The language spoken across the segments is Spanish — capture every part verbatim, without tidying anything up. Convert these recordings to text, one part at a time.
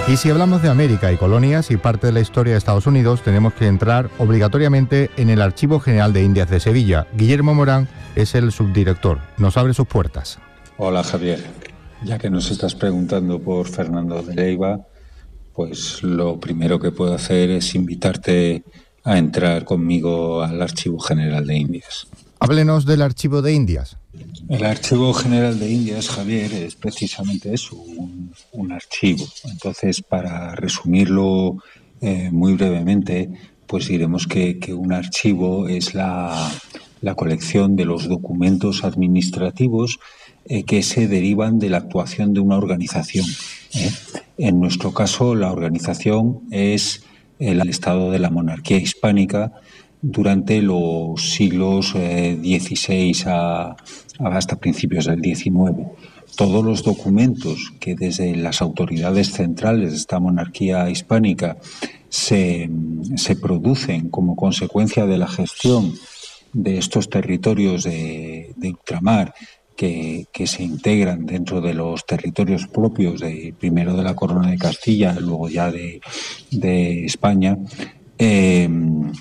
Y si hablamos de América y colonias y parte de la historia de Estados Unidos, tenemos que entrar obligatoriamente en el Archivo General de Indias de Sevilla. Guillermo Morán es el subdirector. Nos abre sus puertas. Hola, Javier. Ya que nos estás preguntando por Fernando de Leiva, pues lo primero que puedo hacer es invitarte a entrar conmigo al Archivo General de Indias. Háblenos del Archivo de Indias. El Archivo General de Indias, Javier, es precisamente eso, un, un archivo. Entonces, para resumirlo eh, muy brevemente, pues diremos que, que un archivo es la, la colección de los documentos administrativos eh, que se derivan de la actuación de una organización. ¿eh? En nuestro caso, la organización es el Estado de la Monarquía Hispánica durante los siglos eh, dieciséis a, a hasta principios del diecinueve. Todos los documentos que desde las autoridades centrales de esta monarquía hispánica se, se producen como consecuencia de la gestión de estos territorios de, de ultramar que, que se integran dentro de los territorios propios de primero de la Corona de Castilla, luego ya de, de España, eh,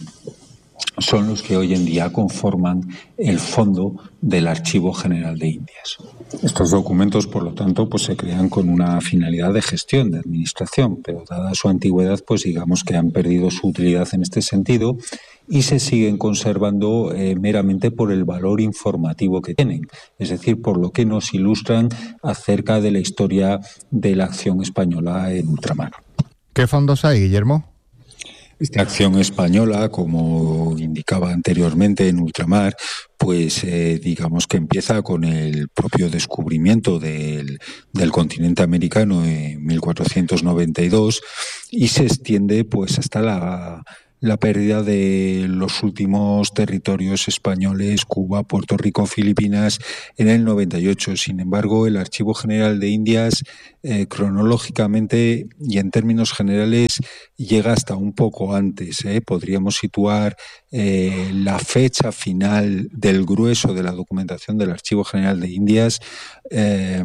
son los que hoy en día conforman el fondo del Archivo General de Indias. Estos documentos, por lo tanto, pues se crean con una finalidad de gestión, de administración, pero dada su antigüedad, pues digamos que han perdido su utilidad en este sentido y se siguen conservando eh, meramente por el valor informativo que tienen, es decir, por lo que nos ilustran acerca de la historia de la acción española en ultramar. ¿Qué fondos hay, Guillermo? Esta acción española, como indicaba anteriormente en ultramar, pues eh, digamos que empieza con el propio descubrimiento del, del continente americano en mil cuatrocientos noventa y dos y se extiende pues hasta la, la pérdida de los últimos territorios españoles, Cuba, Puerto Rico, Filipinas, en el noventa y ocho. Sin embargo, el Archivo General de Indias, eh, cronológicamente y en términos generales, llega hasta un poco antes. ¿eh? Podríamos situar eh, la fecha final del grueso de la documentación del Archivo General de Indias eh,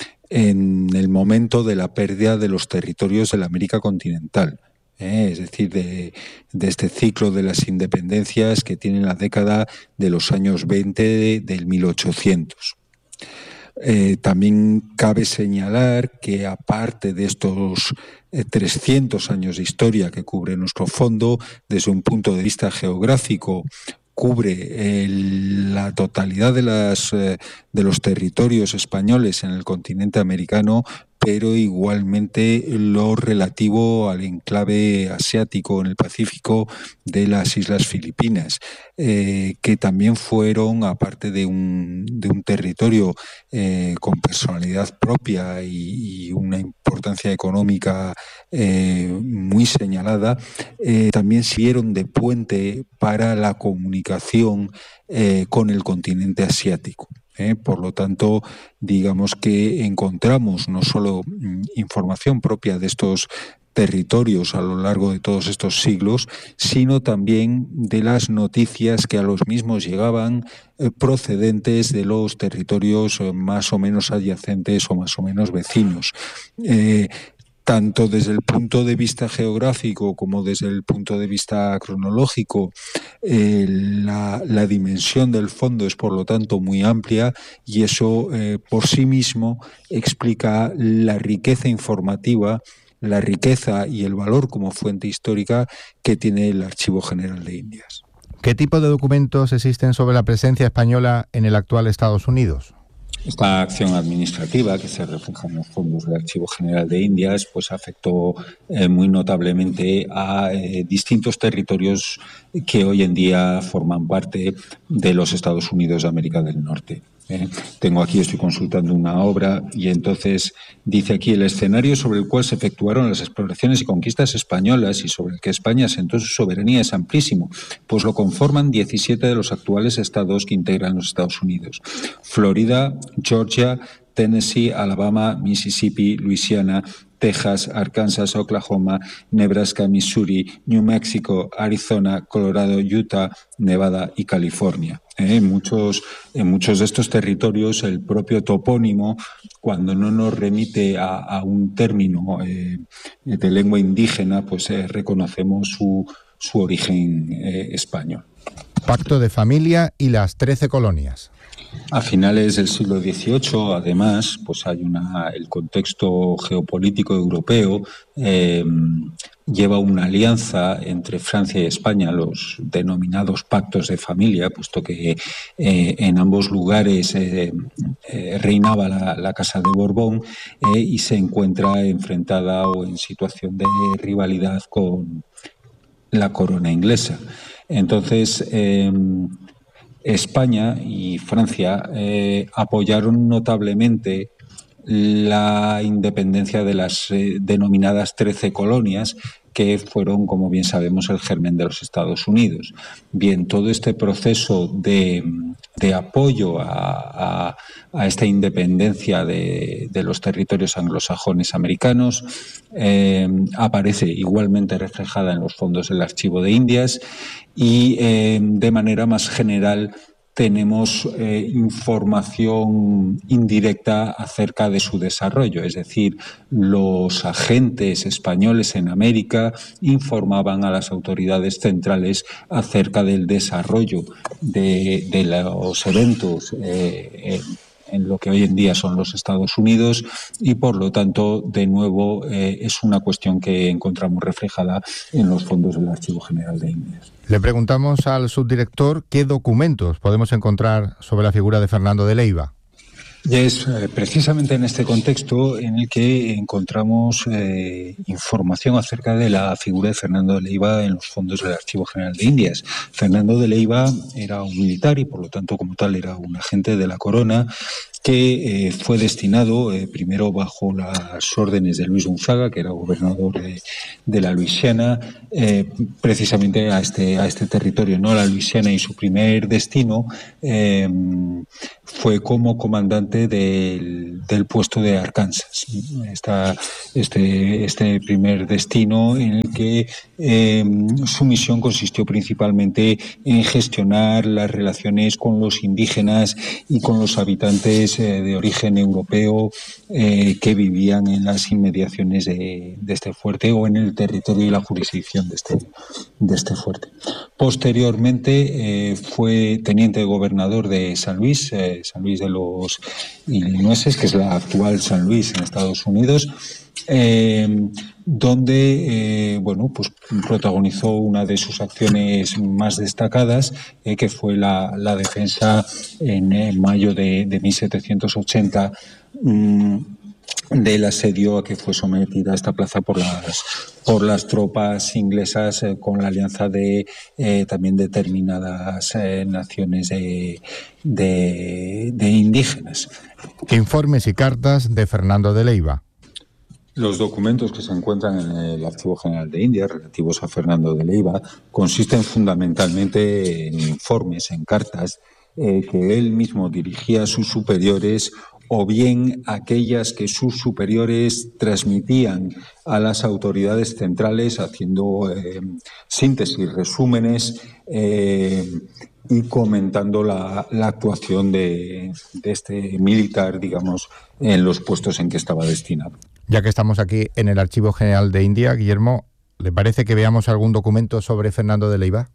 en el momento de la pérdida de los territorios de la América continental. Eh, es decir, de, de este ciclo de las independencias que tiene la década de los años veinte de, del mil ochocientos. Eh, también cabe señalar que aparte de estos eh, trescientos años de historia que cubre nuestro fondo, desde un punto de vista geográfico, cubre el, la totalidad de, las, eh, de los territorios españoles en el continente americano, pero igualmente lo relativo al enclave asiático en el Pacífico de las Islas Filipinas, eh, que también fueron, aparte de un, de un territorio eh, con personalidad propia y, y una importancia económica eh, muy señalada, eh, también sirvieron de puente para la comunicación eh, con el continente asiático. ¿Eh? Por lo tanto, digamos que encontramos no solo mm, información propia de estos territorios a lo largo de todos estos siglos, sino también de las noticias que a los mismos llegaban eh, procedentes de los territorios eh, más o menos adyacentes o más o menos vecinos. Eh, Tanto desde el punto de vista geográfico como desde el punto de vista cronológico, eh, la, la dimensión del fondo es por lo tanto muy amplia y eso eh, por sí mismo explica la riqueza informativa, la riqueza y el valor como fuente histórica que tiene el Archivo General de Indias. ¿Qué tipo de documentos existen sobre la presencia española en el actual Estados Unidos? Esta acción administrativa que se refleja en los fondos del Archivo General de Indias pues afectó eh, muy notablemente a eh, distintos territorios que hoy en día forman parte de los Estados Unidos de América del Norte. Eh, tengo aquí, estoy consultando una obra y entonces dice aquí: el escenario sobre el cual se efectuaron las exploraciones y conquistas españolas y sobre el que España asentó su soberanía es amplísimo, pues lo conforman diecisiete de los actuales estados que integran los Estados Unidos: Florida, Georgia, Tennessee, Alabama, Mississippi, Luisiana, Texas, Arkansas, Oklahoma, Nebraska, Missouri, New Mexico, Arizona, Colorado, Utah, Nevada y California. Eh, en, muchos, en muchos de estos territorios el propio topónimo, cuando no nos remite a, a un término eh, de lengua indígena, pues eh, reconocemos su, su origen eh, español. Pacto de familia y las trece colonias. A finales del siglo dieciocho, además, pues hay una, el contexto geopolítico europeo eh, lleva una alianza entre Francia y España, los denominados pactos de familia, puesto que eh, en ambos lugares eh, eh, reinaba la, la Casa de Borbón eh, y se encuentra enfrentada o en situación de rivalidad con la corona inglesa. Entonces, eh, España y Francia eh, apoyaron notablemente la independencia de las eh, denominadas trece colonias, que fueron, como bien sabemos, el germen de los Estados Unidos. Bien, todo este proceso de, de apoyo a, a, a esta independencia de, de los territorios anglosajones americanos eh, aparece igualmente reflejada en los fondos del Archivo de Indias y, eh, de manera más general, tenemos eh, información indirecta acerca de su desarrollo, es decir, los agentes españoles en América informaban a las autoridades centrales acerca del desarrollo de, de los eventos eh, en, en lo que hoy en día son los Estados Unidos y, por lo tanto, de nuevo, eh, es una cuestión que encontramos reflejada en los fondos del Archivo General de Indias. Le preguntamos al subdirector qué documentos podemos encontrar sobre la figura de Fernando de Leiva. Y es eh, precisamente en este contexto en el que encontramos eh, información acerca de la figura de Fernando de Leiva en los fondos del Archivo General de Indias. Fernando de Leiva era un militar y, por lo tanto, como tal, era un agente de la corona que eh, fue destinado eh, primero bajo las órdenes de Luis Gonzaga, que era gobernador de, de la Luisiana, eh, precisamente a este, a este territorio, ¿no? La Luisiana, y su primer destino eh, fue como comandante del, del puesto de Arkansas. Esta, este, este primer destino en el que eh, su misión consistió principalmente en gestionar las relaciones con los indígenas y con los habitantes de origen europeo eh, que vivían en las inmediaciones de, de este fuerte o en el territorio y la jurisdicción de este, de este fuerte. Posteriormente eh, fue teniente gobernador de San Luis, eh, San Luis de los Illinoises, que es la actual San Luis en Estados Unidos, eh, donde eh, bueno, pues protagonizó una de sus acciones más destacadas, eh, que fue la, la defensa en, en mayo de, de mil setecientos ochenta mmm, del asedio a que fue sometida esta plaza por las por las tropas inglesas eh, con la alianza de eh, también determinadas eh, naciones de, de, de indígenas. Informes y cartas de Fernando de Leiva. Los documentos que se encuentran en el Archivo General de Indias relativos a Fernando de Leiva consisten fundamentalmente en informes, en cartas eh, que él mismo dirigía a sus superiores, o bien aquellas que sus superiores transmitían a las autoridades centrales haciendo eh, síntesis, resúmenes eh, y comentando la, la actuación de, de este militar, digamos, en los puestos en que estaba destinado. Ya que estamos aquí en el Archivo General de India, Guillermo, ¿le parece que veamos algún documento sobre Fernando de Leiva?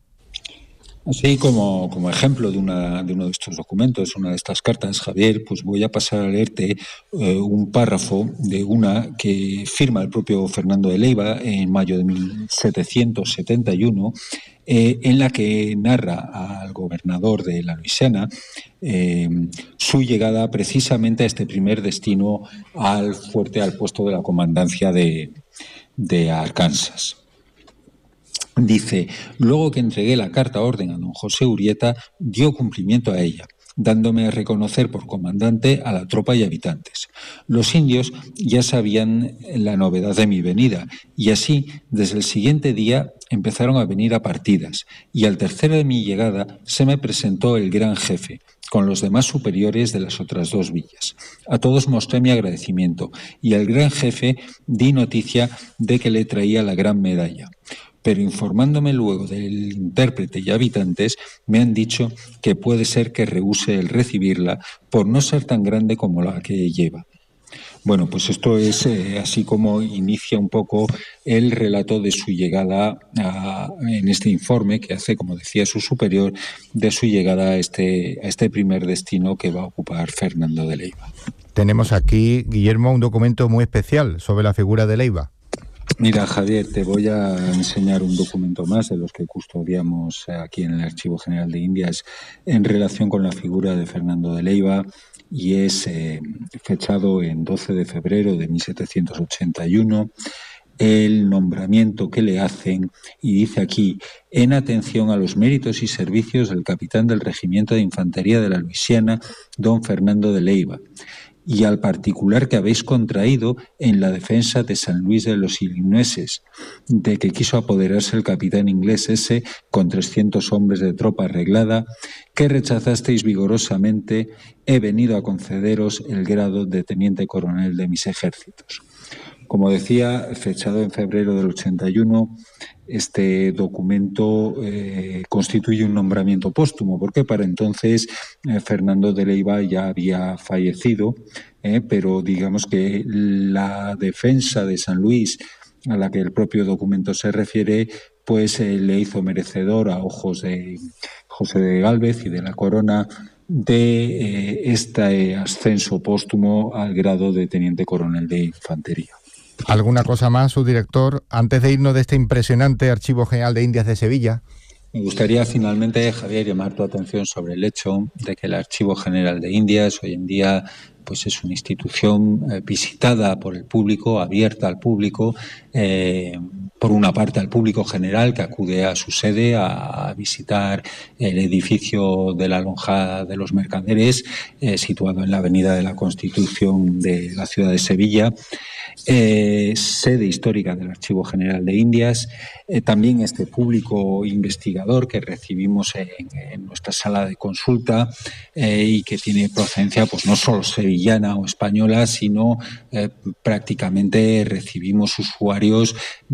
Así como, como ejemplo de, una, de uno de estos documentos, una de estas cartas, Javier, pues voy a pasar a leerte eh, un párrafo de una que firma el propio Fernando de Leiva en mayo de mil setecientos setenta y uno, eh, en la que narra al gobernador de la Luisiana eh, su llegada precisamente a este primer destino al fuerte, al puesto de la comandancia de, de Arkansas. Dice: luego que entregué la carta orden a don José Urrieta, dio cumplimiento a ella. dándome a reconocer por comandante a la tropa y habitantes. Los indios ya sabían la novedad de mi venida y así, desde el siguiente día, empezaron a venir a partidas y al tercero de mi llegada se me presentó el gran jefe, con los demás superiores de las otras dos villas. A todos mostré mi agradecimiento y al gran jefe di noticia de que le traía la gran medalla. Pero informándome luego del intérprete y habitantes, me han dicho que puede ser que rehúse el recibirla por no ser tan grande como la que lleva. Bueno, pues esto es eh, así como inicia un poco el relato de su llegada a, en este informe que hace, como decía su superior, de su llegada a este, a este primer destino que va a ocupar Fernando de Leiva. Tenemos aquí, Guillermo, un documento muy especial sobre la figura de Leiva. Mira, Javier, te voy a enseñar un documento más de los que custodiamos aquí en el Archivo General de Indias en relación con la figura de Fernando de Leiva, y es eh, fechado en doce de febrero de mil setecientos ochenta y uno, el nombramiento que le hacen, y dice aquí: en atención a los méritos y servicios del capitán del Regimiento de Infantería de la Luisiana, don Fernando de Leiva, y al particular que habéis contraído en la defensa de San Luis de los Ilinueses, de que quiso apoderarse el capitán inglés ese con trescientos hombres de tropa arreglada, que rechazasteis vigorosamente, he venido a concederos el grado de teniente coronel de mis ejércitos. Como decía, fechado en febrero del ochenta y uno, este documento eh, constituye un nombramiento póstumo, porque para entonces eh, Fernando de Leiva ya había fallecido, eh, pero digamos que la defensa de San Luis, a la que el propio documento se refiere, pues eh, le hizo merecedor a ojos de José de Gálvez y de la Corona de eh, este ascenso póstumo al grado de teniente coronel de infantería. ¿Alguna cosa más, subdirector, antes de irnos de este impresionante Archivo General de Indias de Sevilla? Me gustaría finalmente, Javier, llamar tu atención sobre el hecho de que el Archivo General de Indias hoy en día pues es una institución eh, visitada por el público, abierta al público, eh, por una parte al público general que acude a su sede a, a visitar el edificio de la Lonjada de los Mercaderes, eh, situado en la Avenida de la Constitución de la ciudad de Sevilla, eh, sede histórica del Archivo General de Indias, eh, también este público investigador que recibimos en, en nuestra sala de consulta eh, y que tiene procedencia pues no solo sevillana o española, sino eh, prácticamente recibimos usuarios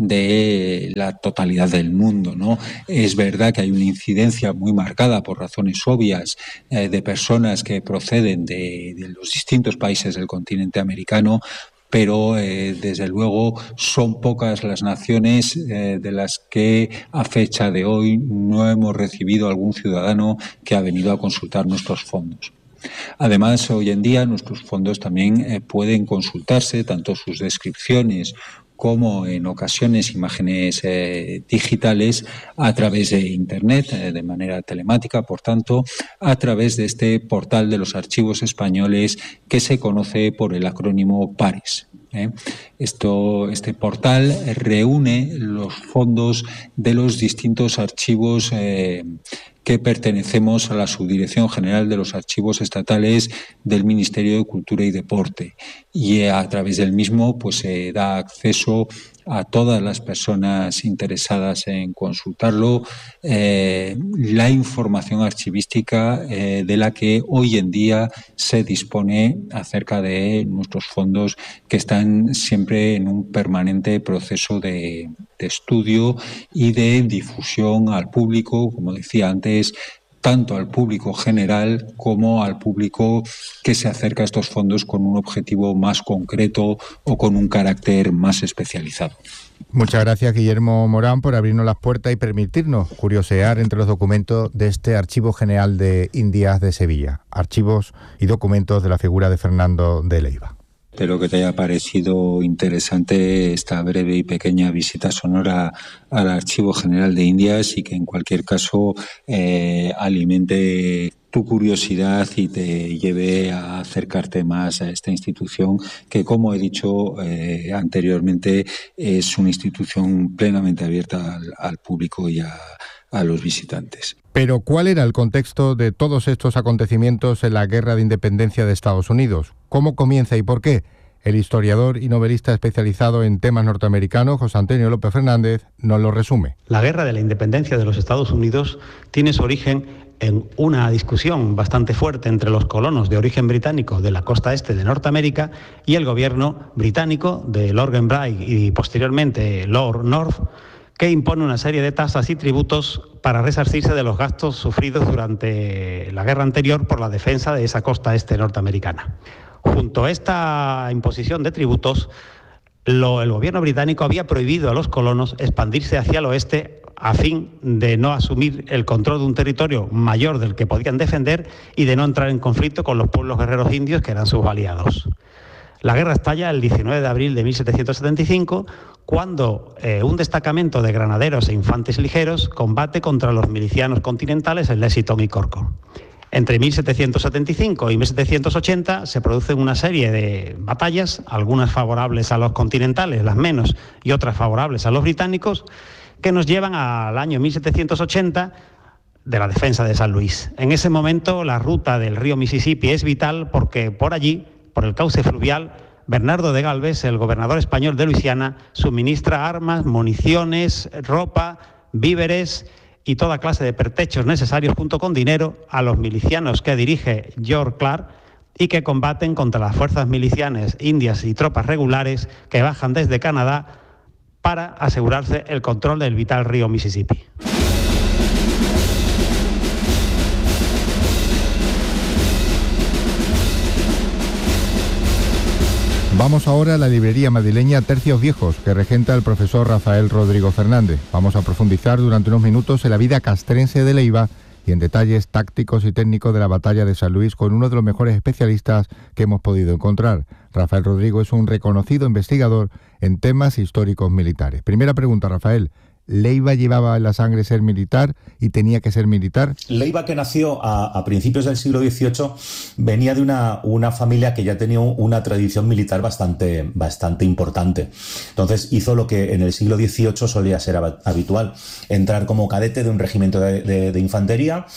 de la totalidad del mundo, ¿no? Es verdad que hay una incidencia muy marcada por razones obvias eh, de personas que proceden de, de los distintos países del continente americano, pero eh, desde luego son pocas las naciones eh, de las que a fecha de hoy no hemos recibido algún ciudadano que ha venido a consultar nuestros fondos. Además, hoy en día nuestros fondos también eh, pueden consultarse, tanto sus descripciones como en ocasiones imágenes eh, digitales, a través de Internet, eh, de manera telemática, por tanto, a través de este portal de los archivos españoles que se conoce por el acrónimo PARES. ¿eh? Esto, este portal reúne los fondos de los distintos archivos eh, que pertenecemos a la Subdirección General de los Archivos Estatales del Ministerio de Cultura y Deporte, y a través del mismo pues se da acceso a todas las personas interesadas en consultarlo eh, la información archivística eh, de la que hoy en día se dispone acerca de nuestros fondos, que están siempre en un permanente proceso de, de estudio y de difusión al público, como decía antes, tanto al público general como al público que se acerca a estos fondos con un objetivo más concreto o con un carácter más especializado. Muchas gracias, Guillermo Morán, por abrirnos las puertas y permitirnos curiosear entre los documentos de este Archivo General de Indias de Sevilla, archivos y documentos de la figura de Fernando de Leiva. Espero que te haya parecido interesante esta breve y pequeña visita sonora al Archivo General de Indias y que en cualquier caso eh, alimente tu curiosidad y te lleve a acercarte más a esta institución que, como he dicho eh, anteriormente, es una institución plenamente abierta al, al público y a, a los visitantes. Pero ¿cuál era el contexto de todos estos acontecimientos en la Guerra de Independencia de Estados Unidos? ¿Cómo comienza y por qué? El historiador y novelista especializado en temas norteamericanos, José Antonio López Fernández, nos lo resume. La Guerra de la Independencia de los Estados Unidos tiene su origen en una discusión bastante fuerte entre los colonos de origen británico de la costa este de Norteamérica y el gobierno británico de Lord Glenbrigh y posteriormente Lord North, que impone una serie de tasas y tributos para resarcirse de los gastos sufridos durante la guerra anterior por la defensa de esa costa este norteamericana. Junto a esta imposición de tributos, lo, el gobierno británico había prohibido a los colonos expandirse hacia el oeste a fin de no asumir el control de un territorio mayor del que podían defender y de no entrar en conflicto con los pueblos guerreros indios que eran sus aliados. La guerra estalla el diecinueve de abril de mil setecientos setenta y cinco, cuando eh, un destacamento de granaderos e infantes ligeros combate contra los milicianos continentales en Lexington y Corco. Entre mil setecientos setenta y cinco y mil setecientos ochenta se producen una serie de batallas, algunas favorables a los continentales, las menos, y otras favorables a los británicos, que nos llevan al año mil setecientos ochenta de la defensa de San Luis. En ese momento la ruta del río Mississippi es vital porque por allí, por el cauce fluvial, Bernardo de Galvez, el gobernador español de Luisiana, suministra armas, municiones, ropa, víveres y toda clase de pertrechos necesarios junto con dinero a los milicianos que dirige George Clark y que combaten contra las fuerzas milicianas indias y tropas regulares que bajan desde Canadá para asegurarse el control del vital río Mississippi. Vamos ahora a la librería madrileña Tercios Viejos, que regenta el profesor Rafael Rodrigo Fernández. Vamos a profundizar durante unos minutos en la vida castrense de Leiva y en detalles tácticos y técnicos de la batalla de San Luis con uno de los mejores especialistas que hemos podido encontrar. Rafael Rodrigo es un reconocido investigador en temas históricos militares. Primera pregunta, Rafael. ¿Leiva llevaba en la sangre ser militar y tenía que ser militar? Leiva, que nació a, a principios del siglo dieciocho, venía de una, una familia que ya tenía una tradición militar bastante, bastante importante. Entonces hizo lo que en el siglo dieciocho solía ser habitual: entrar como cadete de un regimiento de, de, de infantería,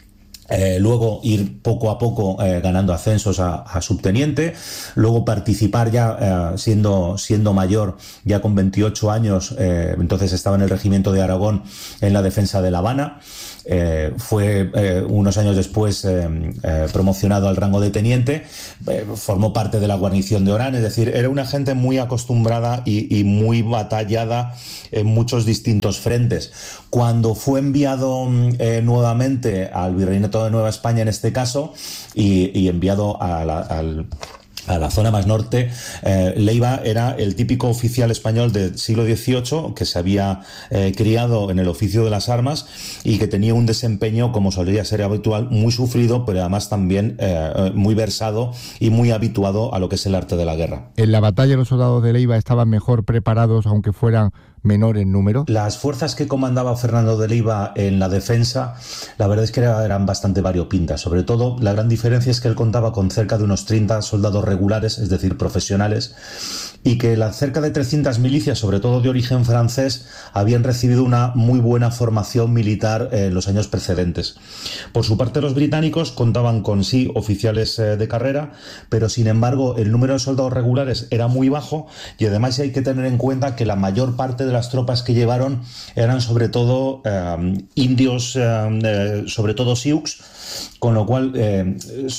Eh, luego ir poco a poco eh, ganando ascensos a, a subteniente, luego participar ya eh, siendo, siendo mayor, ya con veintiocho años, eh, entonces estaba en el regimiento de Aragón en la defensa de La Habana. Eh, fue eh, unos años después eh, eh, promocionado al rango de teniente, eh, formó parte de la guarnición de Orán, es decir, era una gente muy acostumbrada y, y muy batallada en muchos distintos frentes. Cuando fue enviado eh, nuevamente al Virreinato de Nueva España en este caso y, y enviado a la, al a la zona más norte, eh, Leiva era el típico oficial español del siglo dieciocho que se había eh, criado en el oficio de las armas y que tenía un desempeño, como solía ser habitual, muy sufrido, pero además también eh, muy versado y muy habituado a lo que es el arte de la guerra. ¿En la batalla los soldados de Leiva estaban mejor preparados, aunque fueran menor en número? Las fuerzas que comandaba Fernando de Leiva en la defensa, la verdad es que eran bastante variopintas. Sobre todo, la gran diferencia es que él contaba con cerca de unos treinta soldados regulares, es decir, profesionales, y que las cerca de trescientas milicias, sobre todo de origen francés, habían recibido una muy buena formación militar en los años precedentes. Por su parte, los británicos contaban con sí oficiales de carrera, pero sin embargo el número de soldados regulares era muy bajo, y además hay que tener en cuenta que la mayor parte de las tropas que llevaron eran sobre todo eh, indios, eh, sobre todo sioux, con lo cual eh,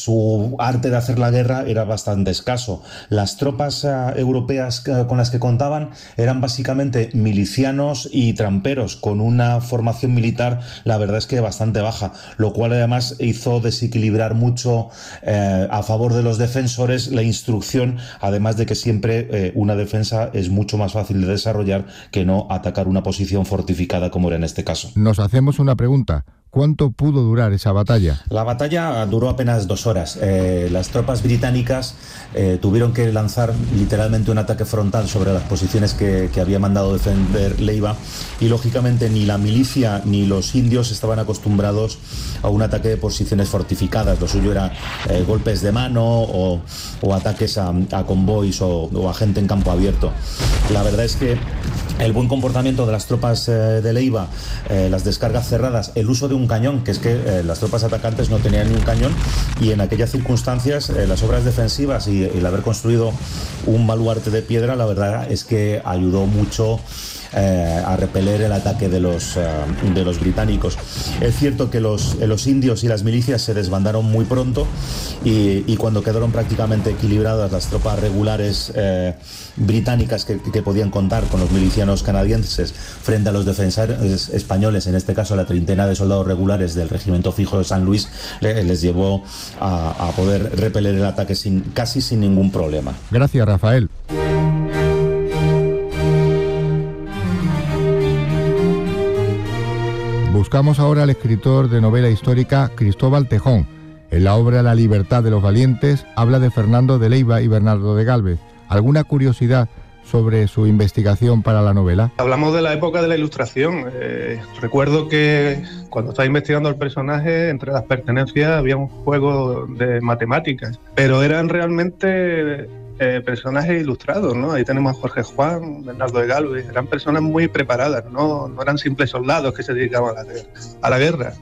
su arte de hacer la guerra era bastante escaso. Las tropas eh, europeas eh, con las que contaban eran básicamente milicianos y tramperos, con una formación militar, la verdad es que bastante baja, lo cual además hizo desequilibrar mucho eh, a favor de los defensores la instrucción, además de que siempre eh, una defensa es mucho más fácil de desarrollar que no atacar una posición fortificada como era en este caso. Nos hacemos una pregunta. ¿Cuánto pudo durar esa batalla? La batalla duró apenas dos horas. Eh, las tropas británicas eh, tuvieron que lanzar literalmente un ataque frontal sobre las posiciones que, que había mandado defender Leiva, y lógicamente ni la milicia ni los indios estaban acostumbrados a un ataque de posiciones fortificadas. Lo suyo era eh, golpes de mano o, o ataques a, a convoys o, o a gente en campo abierto. La verdad es que el buen comportamiento de las tropas eh, de Leiva, eh, las descargas cerradas, el uso de un cañón, que es que eh, las tropas atacantes no tenían ni un cañón, y en aquellas circunstancias eh, las obras defensivas y, y el haber construido un baluarte de piedra, la verdad es que ayudó mucho Eh, a repeler el ataque de los, eh, de los británicos. Es cierto que los, eh, los indios y las milicias se desbandaron muy pronto y, y cuando quedaron prácticamente equilibradas las tropas regulares eh, británicas que, que podían contar con los milicianos canadienses frente a los defensores españoles, en este caso la treintena de soldados regulares del regimiento fijo de San Luis, le, les llevó a, a poder repeler el ataque sin, casi sin ningún problema. Gracias, Rafael. Buscamos ahora al escritor de novela histórica Cristóbal Tejón. En la obra La libertad de los valientes habla de Fernando de Leiva y Bernardo de Gálvez. ¿Alguna curiosidad sobre su investigación para la novela? Hablamos de la época de la Ilustración. Eh, recuerdo que cuando estaba investigando el personaje, entre las pertenencias había un juego de matemáticas, pero eran realmente eh, personajes ilustrados, ¿no? Ahí tenemos a Jorge Juan, Bernardo de Gálvez, eran personas muy preparadas, no, no eran simples soldados que se dedicaban a la, a la guerra.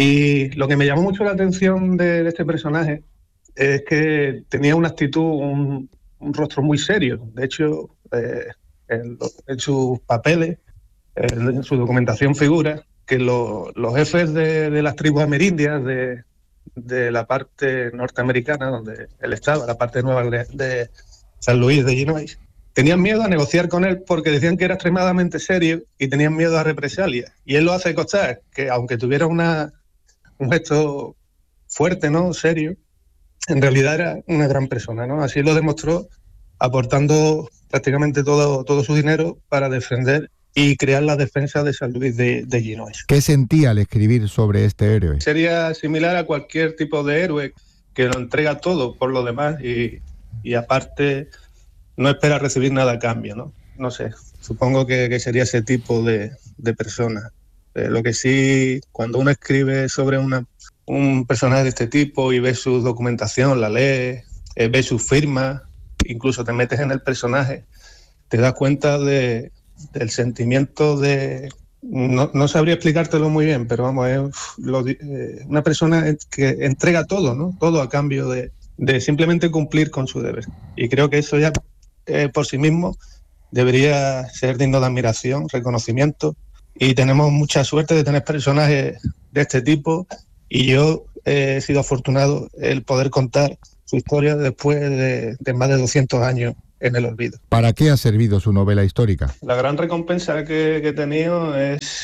Y lo que me llamó mucho la atención de, de este personaje es que tenía una actitud, un, un rostro muy serio. De hecho, eh, en, en sus papeles, en, en su documentación figura que lo, los jefes de, de las tribus amerindias de, de la parte norteamericana, donde él estaba, la parte nueva de, de San Luis de Illinois, tenían miedo a negociar con él porque decían que era extremadamente serio y tenían miedo a represalias. Y él lo hace constar que aunque tuviera una, un gesto fuerte, ¿no?, serio, en realidad era una gran persona, ¿no? Así lo demostró aportando prácticamente todo, todo su dinero para defender y crear la defensa de San Luis de, de Illinois. ¿Qué sentía al escribir sobre este héroe? Sería similar a cualquier tipo de héroe que lo entrega todo por lo demás y, y aparte no espera recibir nada a cambio, ¿no? No sé, supongo que, que sería ese tipo de, de persona. Eh, lo que sí, cuando uno escribe sobre una, un personaje de este tipo y ve su documentación, la lee, eh, ve su firma, incluso te metes en el personaje, te das cuenta de, del sentimiento de... No, no sabría explicártelo muy bien, pero vamos, es lo, eh, una persona que entrega todo, ¿no? Todo a cambio de, de simplemente cumplir con su deber. Y creo que eso ya eh, por sí mismo debería ser digno de admiración, reconocimiento. Y tenemos mucha suerte de tener personajes de este tipo y yo eh, he sido afortunado el poder contar su historia después de, de más de doscientos años en el olvido. ¿Para qué ha servido su novela histórica? La gran recompensa que, que he tenido es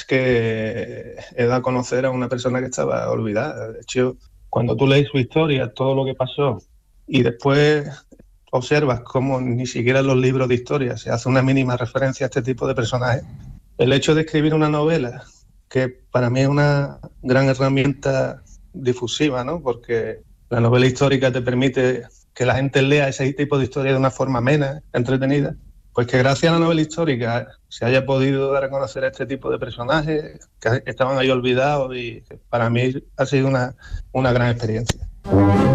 que he dado a conocer a una persona que estaba olvidada. De hecho, cuando tú lees su historia, todo lo que pasó, y después observas cómo ni siquiera en los libros de historia se hace una mínima referencia a este tipo de personajes, el hecho de escribir una novela, que para mí es una gran herramienta difusiva, ¿no? Porque la novela histórica te permite que la gente lea ese tipo de historia de una forma amena, entretenida, pues que gracias a la novela histórica se haya podido dar a conocer a este tipo de personajes que estaban ahí olvidados y para mí ha sido una, una gran experiencia.